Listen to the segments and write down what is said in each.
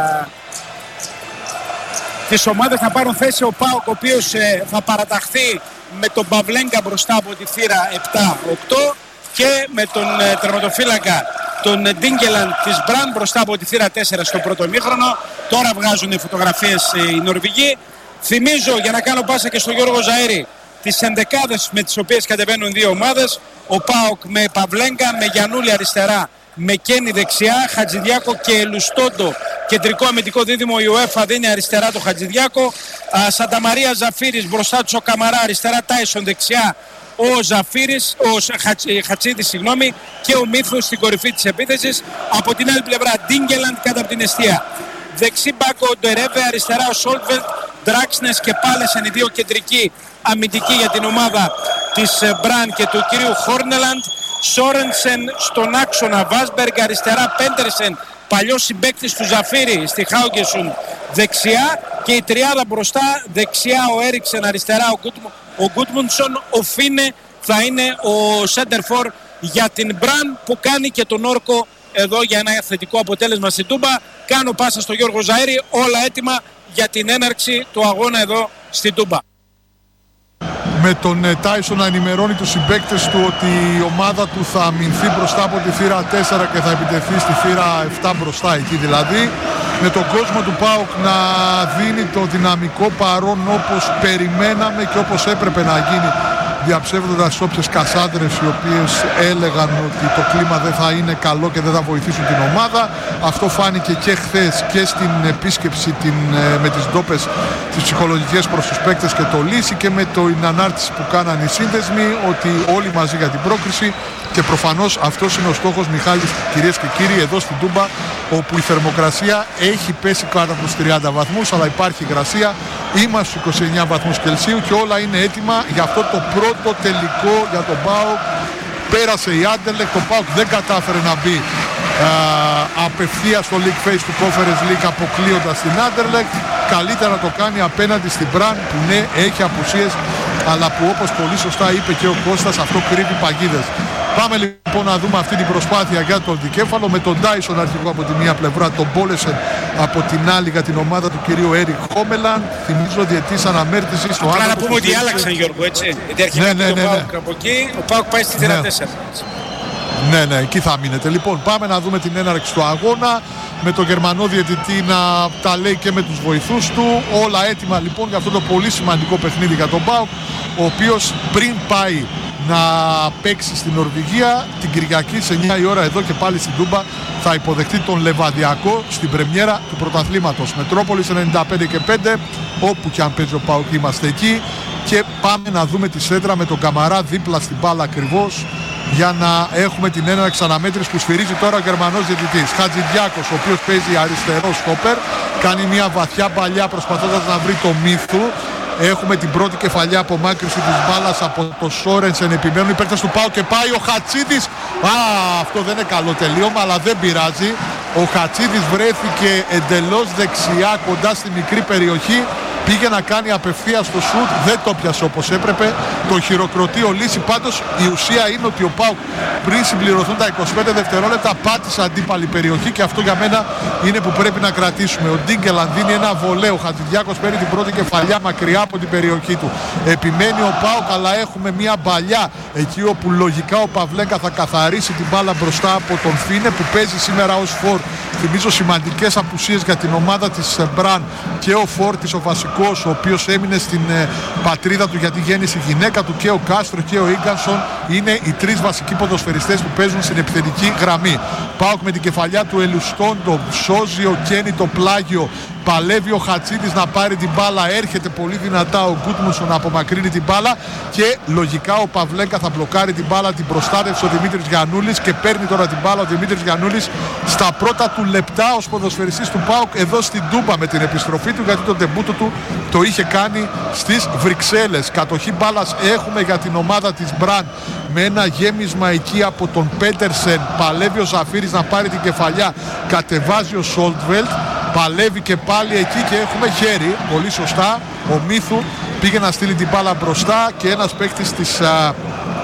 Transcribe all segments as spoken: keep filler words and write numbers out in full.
τις ομάδες να πάρουν θέση. Ο ΠΑΟΚ, ο οποίος ε, θα παραταχθεί με τον Παυλέγκα μπροστά από τη θύρα επτά οκτώ και με τον ε, τερματοφύλακα τον Ντίνγκελαντ της Μπραν μπροστά από τη θύρα τέσσερα στο πρώτο ημίχρονο. Τώρα βγάζουν οι φωτογραφίες ε, οι Νορβηγοί. Θυμίζω, για να κάνω πάσα και στον Γιώργο Ζαήρη, τις ενδεκάδες με τις οποίες κατεβαίνουν δύο ομάδες. Ο ΠΑΟΚ με Παυλέγκα, με Γιαννούλη αριστερά, με Κένι δεξιά, Χατζηδιάκο και Ελουστόντο κεντρικό αμυντικό δίδυμο. Η UEFA δίνει αριστερά το Χατζηδιάκο, Σανταμαρία Ζαφύρης μπροστά του ο Καμαρά, αριστερά Τάισον, δεξιά ο Ζαφύρης, ο Χατσίδης συγγνώμη, και ο Μύθος στην κορυφή της επίθεσης. Από την άλλη πλευρά Ντίνγκελαντ κάτω από την εστία, δεξί μπάκο ο Ντερέβε, αριστερά ο Σόλτβελτ, Ντράξνες και Πάλεσεν, οι δύο κεντρικοί αμυντικοί για την ομάδα της Μπραν και του κυρίου Χόρνελαντ. Σόρενσεν στον άξονα, Βάσμπεργκ αριστερά, Πέντερσεν, παλιός συμπαίκτης του Ζαφύρη στη Χάουγκεσουν δεξιά, και η τριάδα μπροστά, δεξιά ο Έριξεν, αριστερά ο, Γκουτ, ο Γκούτμουντσον, ο Φίνε θα είναι ο Σέντερφορ για την Μπραν, που κάνει και τον όρκο εδώ για ένα θετικό αποτέλεσμα στην Τούμπα. Κάνω πάσα στο Γιώργο Ζαήρη, όλα έτοιμα για την έναρξη του αγώνα εδώ στην Τούμπα. Με τον Τάισον να ενημερώνει τους συμπαίκτες του ότι η ομάδα του θα αμυνθεί μπροστά από τη θύρα τέσσερα και θα επιτεθεί στη θύρα επτά μπροστά εκεί δηλαδή. Με τον κόσμο του ΠΑΟΚ να δίνει το δυναμικό παρόν όπως περιμέναμε και όπως έπρεπε να γίνει, διαψεύδοντας όποιες κασάντρες οι οποίες έλεγαν ότι το κλίμα δεν θα είναι καλό και δεν θα βοηθήσουν την ομάδα. Αυτό φάνηκε και χθες και στην επίσκεψη την, με τις ντόπες, τις ψυχολογικές προς τους παίκτες και το Λύση, και με την ανάρτηση που κάναν οι σύνδεσμοι ότι όλοι μαζί για την πρόκριση. Και προφανώς αυτός είναι ο στόχος, Μιχάλης, κυρίες και κύριοι, εδώ στην Τούμπα, όπου η θερμοκρασία έχει πέσει κάτω από τους τριάντα βαθμούς, αλλά υπάρχει υγρασία. Είμαστε στους είκοσι εννιά βαθμούς Κελσίου και όλα είναι έτοιμα για αυτό το πρώτο τελικό για τον ΠΑΟΚ. Πέρασε η Άντερλεχτ, το ΠΑΟΚ δεν κατάφερε να μπει α, απευθείας στο League Face του Conference League, αποκλείοντας την Άντερλεχτ. Καλύτερα το κάνει απέναντι στην Μπραν, που ναι, έχει απουσίες, αλλά που όπως πολύ σωστά είπε και ο Κώστας, αυτό κρύβει παγίδες. Πάμε λοιπόν να δούμε αυτή την προσπάθεια για τον δικέφαλο, με τον Τάισον αρχηγό από τη μία πλευρά, τον Πόλεσεν από την άλλη για την ομάδα του κυρίου Έρικ Χόμελαν. Θυμίζω διετής αναμέρτησης. Απλά να πούμε ότι άλλαξαν, Γιώργο, έτσι. Γιατί αρχικά ναι, ναι, ναι, ναι. ΠΑΟΚ από εκεί, ο ΠΑΟΚ πάει στη θύρα τέσσερα. Ναι, ναι, εκεί θα μείνετε. Λοιπόν, πάμε να δούμε την έναρξη του αγώνα, με τον Γερμανό διαιτητή να τα λέει και με τους βοηθούς του. Όλα έτοιμα λοιπόν για αυτό το πολύ σημαντικό παιχνίδι για τον ΠΑΟΚ, ο οποίος πριν πάει να παίξει στην Νορβηγία την Κυριακή σε εννιά η ώρα εδώ και πάλι στην Τούμπα, θα υποδεχτεί τον Λεβαδιακό στην πρεμιέρα του πρωταθλήματος. Μετρόπολης ενενήντα πέντε και πέντε, όπου και αν παίζει ο ΠΑΟΚ είμαστε εκεί. Και πάμε να δούμε τη σέντρα με τον Καμαρά δίπλα στην μπάλα ακριβώς, για να έχουμε την έναρξη αναμέτρηση που σφυρίζει τώρα ο Γερμανός διαιτητής. Χατζηδιάκος, ο οποίος παίζει αριστερό στόπερ, κάνει μια βαθιά παλιά προσπαθώντας να βρει το Μύθου. Έχουμε την πρώτη κεφαλιά απομάκρυνση της μπάλας από το Σόρενσεν, επιμένουν οι παίκτες του ΠΑΟΚ και πάει ο Χατσίδης. Α, αυτό δεν είναι καλό τελείωμα, αλλά δεν πειράζει. Ο Χατσίδης βρέθηκε εντελώς δεξιά κοντά στη μικρή περιοχή. Πήγε να κάνει απευθείας το σουτ, δεν το πιασε όπως έπρεπε. Το χειροκροτεί ο Λύση. Πάντως η ουσία είναι ότι ο ΠΑΟΚ πριν συμπληρωθούν τα είκοσι πέντε δευτερόλεπτα πάτησε αντίπαλη περιοχή, και αυτό για μένα είναι που πρέπει να κρατήσουμε. Ο Ντίνγκελαντ δίνει ένα βολέο, ο Χατζηδιάκος παίρνει την πρώτη κεφαλιά μακριά από την περιοχή του. Επιμένει ο ΠΑΟΚ, αλλά έχουμε μια μπαλιά εκεί όπου λογικά ο Παυλέγκα θα καθαρίσει την μπάλα μπροστά από τον Φίνε, που παίζει σήμερα ως φορ. Θυμίζω σημαντικές απουσίες για την ομάδα της Μπραν, και ο Φόρτης ο βασικός, ο οποίος έμεινε στην ε, πατρίδα του γιατί γέννησε η γυναίκα του, και ο Κάστρο και ο Ίγκανσον είναι οι τρεις βασικοί ποδοσφαιριστές που παίζουν στην επιθετική γραμμή. ΠΑΟΚ με την κεφαλιά του Ελουστόντο, σώζει ο Κένι το πλάγιο, παλεύει ο Χατσίδης να πάρει την μπάλα, έρχεται πολύ δυνατά ο Γκούτμουνσον να απομακρύνει την μπάλα, και λογικά ο Παυλέγκα θα μπλοκάρει την μπάλα, την προστάτευσε ο Δημήτρης Γιαννούλης και παίρνει τώρα την μπάλα ο Δημήτρης Γιαννούλης στα πρώτα του λεπτά ως ποδοσφαιριστής του ΠΑΟΚ εδώ στην Τούμπα με την επιστροφή του, γιατί το ντεμπούτο του το είχε κάνει στις Βρυξέλλες. Κατοχή μπάλας έχουμε για την ομάδα της Μπραν, με ένα γέμισμα εκεί από τον Πέντερσεν, παλεύει ο Ζαφύρης να πάρει την κεφαλιά, κατεβάζει ο Σόλτβελτ, παλεύει και πάλι εκεί και έχουμε χέρι, πολύ σωστά, ο Μύθου πήγε να στείλει την μπάλα μπροστά και ένας παίκτης της α,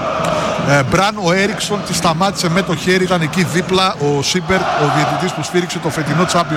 ε, Μπραν, ο Έριξον, τη σταμάτησε με το χέρι, ήταν εκεί δίπλα ο Σίμπερτ, ο διαιτητής που σφύριξε το φετινό Champions